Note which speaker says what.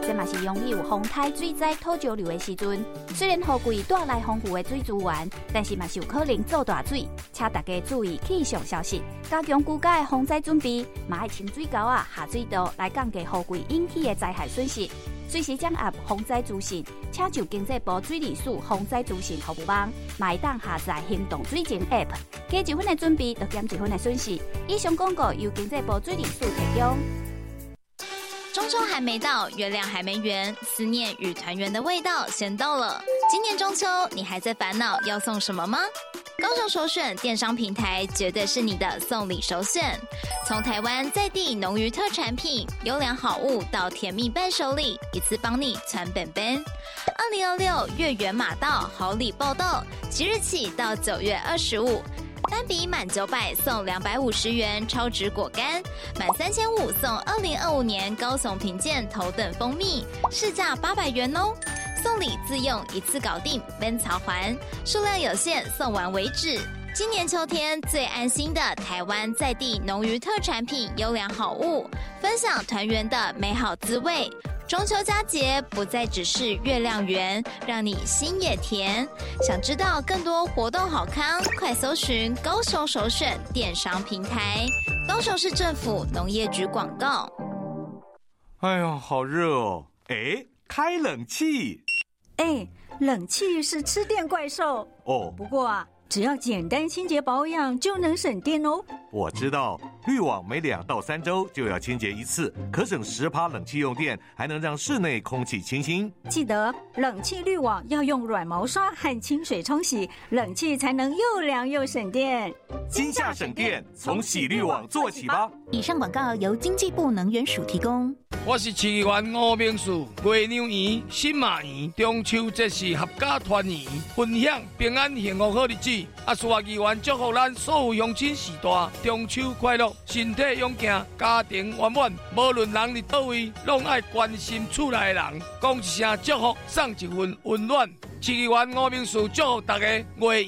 Speaker 1: 这嘛是拥有风台水灾土石流的时阵。虽然雨季带来丰富的水资源，但是嘛是有可能造大水，请大家注意气象消息，加强居家的防灾准备，嘛要清水沟啊、下水道来降低雨季引起的灾害损失。随时掌握防灾资讯，请就经济部水利署防灾资讯服务网，买当下载行动水情 App， 加一分的准备，就减一分的损失。以上广告由经济部水利署提供。
Speaker 2: 中秋还没到，月亮还没圆，思念与团圆的味道先到了。今年中秋，你还在烦恼要送什么吗？高手首选电商平台绝对是你的送礼首选。从台湾在地农渔特产品、优良好物到甜蜜伴手礼，一次帮你传本本。2026月圆马到，好礼报到，即日起到9月25。单笔满900送250元超值果干，满3500送2025年高雄评鉴头等蜂蜜，市价800元哦。送礼自用一次搞定，免槽还，数量有限，送完为止。今年秋天最安心的台湾在地农渔特产品、优良好物，分享团圆的美好滋味。中秋佳节不再只是月亮圆，让你心也甜。想知道更多活动好康，快搜寻高雄首选电商平台。高雄市政府农业局广告。
Speaker 3: 哎呦，好热哦！哎，开冷气。
Speaker 4: 哎，冷气是吃电怪兽
Speaker 3: 哦。
Speaker 4: 不过啊，只要简单清洁保养就能省电哦。
Speaker 3: 我知道，滤网每2到3周就要清洁一次，可省10%冷气用电，还能让室内空气清新。
Speaker 4: 记得冷气滤网要用软毛刷和清水冲洗，冷气才能又凉又省电。
Speaker 3: 今夏省电，从洗滤网做起吧。
Speaker 1: 以上广告由经济部能源署提供。
Speaker 5: 我是市议员吴明树，月娘园、新马园，中秋节是合家团圆，分享平安幸福好日子。需要议员祝福咱所有乡亲时代中秋快乐，身体勇健，家庭圆满。无论人伫倒位，拢爱关心厝内的人，讲一声祝福，送一份温暖。市议员吴明树祝福大家月圆